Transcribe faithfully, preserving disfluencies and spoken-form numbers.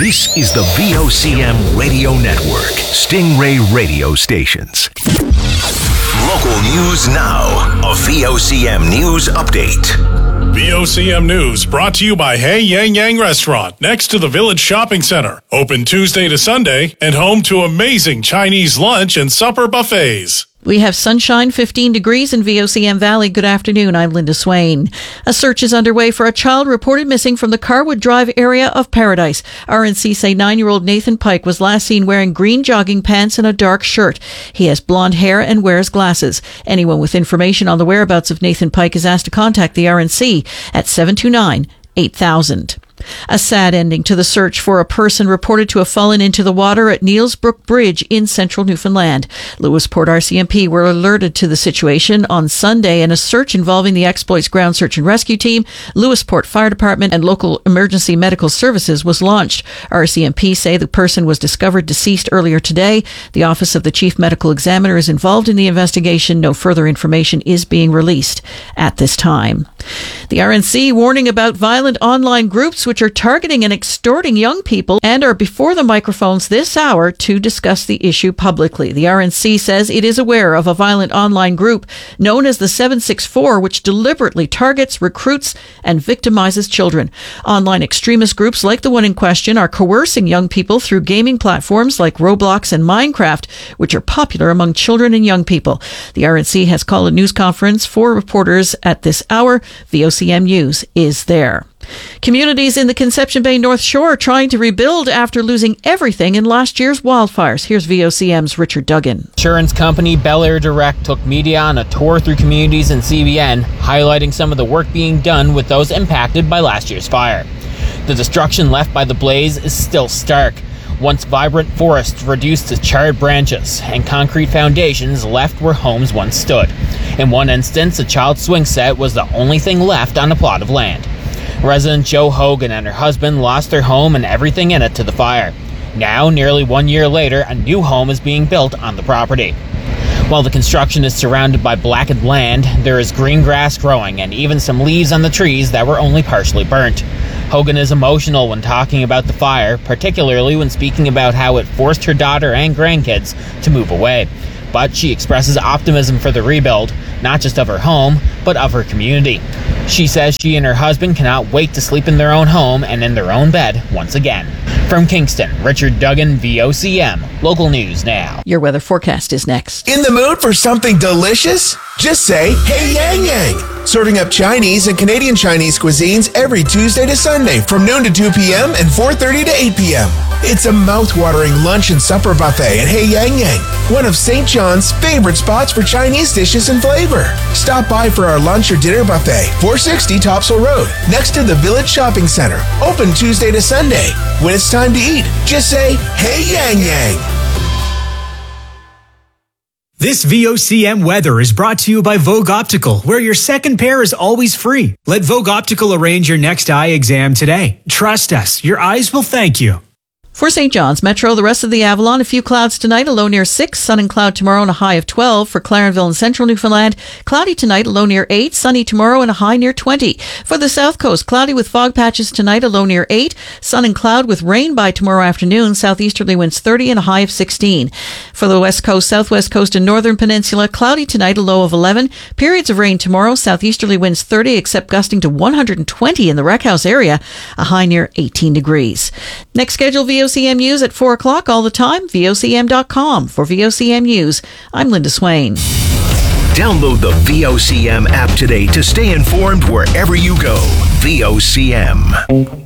This is the V O C M Radio Network, Stingray Radio Stations. Local news now. A V O C M News Update. V O C M News brought to you by Hey Yang Yang Restaurant next to the Village Shopping Center. Open Tuesday to Sunday and home to amazing Chinese lunch and supper buffets. We have sunshine, fifteen degrees in V O C M Valley. Good afternoon. I'm Linda Swain. A search is underway for a child reported missing from the Carwood Drive area of Paradise. R N C say nine-year-old Nathan Pike was last seen wearing green jogging pants and a dark shirt. He has blonde hair and wears glasses. Anyone with information on the whereabouts of Nathan Pike is asked to contact the R N C at seven two nine, eight thousand. A sad ending to the search for a person reported to have fallen into the water at Neilsbrook Bridge in central Newfoundland. Lewisport R C M P were alerted to the situation on Sunday, and a search involving the Exploits Ground Search and Rescue Team, Lewisport Fire Department, and local emergency medical services was launched. R C M P say the person was discovered deceased earlier today. The Office of the Chief Medical Examiner is involved in the investigation. No further information is being released at this time. The R N C warning about violent online groups which are targeting and extorting young people and are before the microphones this hour to discuss the issue publicly. The R N C says it is aware of a violent online group known as the seven six four, which deliberately targets, recruits, and victimizes children. Online extremist groups like the one in question are coercing young people through gaming platforms like Roblox and Minecraft, which are popular among children and young people. The R N C has called a news conference for reporters at this hour. V O C M News is there. Communities in the Conception Bay North Shore are trying to rebuild after losing everything in last year's wildfires. Here's V O C M's Richard Duggan. Insurance company Bel Air Direct took media on a tour through communities in C B N, highlighting some of the work being done with those impacted by last year's fire. The destruction left by the blaze is still stark. Once vibrant forests reduced to charred branches, and concrete foundations left where homes once stood. In one instance, a child's swing set was the only thing left on a plot of land. Resident Jo Hogan and her husband lost their home and everything in it to the fire. Now, nearly one year later, a new home is being built on the property. While the construction is surrounded by blackened land, there is green grass growing and even some leaves on the trees that were only partially burnt. Hogan is emotional when talking about the fire, particularly when speaking about how it forced her daughter and grandkids to move away. But she expresses optimism for the rebuild, not just of her home, but of her community. She says she and her husband cannot wait to sleep in their own home and in their own bed once again. From Kingston, Richard Duggan, V O C M. Local news now. Your weather forecast is next. In the mood for something delicious? Just say, Hey Yang Yang. Serving up Chinese and Canadian Chinese cuisines every Tuesday to Sunday from noon to two p.m. and four thirty to eight p.m. It's a mouth-watering lunch and supper buffet at Hey Yang Yang, one of Saint John's favorite spots for Chinese dishes and flavor. Stop by for our lunch or dinner buffet, four sixty Topsail Road, next to the Village Shopping Center. Open Tuesday to Sunday. When it's time to eat, just say, Hey Yang Yang. This V O C M weather is brought to you by Vogue Optical, where your second pair is always free. Let Vogue Optical arrange your next eye exam today. Trust us, your eyes will thank you. For Saint John's Metro, the rest of the Avalon, a few clouds tonight, a low near six, sun and cloud tomorrow and a high of twelve. For Clarenville and central Newfoundland, cloudy tonight, a low near eight, sunny tomorrow and a high near twenty. For the South Coast, cloudy with fog patches tonight, a low near eight, sun and cloud with rain by tomorrow afternoon, southeasterly winds thirty and a high of sixteen. For the West Coast, Southwest Coast and Northern Peninsula, cloudy tonight, a low of eleven, periods of rain tomorrow, southeasterly winds thirty, except gusting to one hundred twenty in the Wreck House area, a high near eighteen degrees. Next scheduled V O C M News at four o'clock all the time, V O C M dot com. For V O C M News, I'm Linda Swain. Download the V O C M app today to stay informed wherever you go. V O C M.